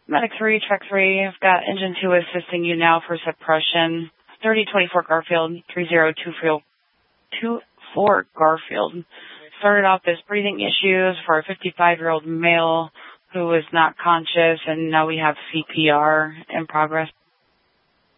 Medic 3, Truck 3, I've got Engine 2 assisting you now for suppression. 3024 Garfield, 3024 Garfield. Started off as breathing issues for a 55-year-old male who was not conscious, and now we have CPR in progress.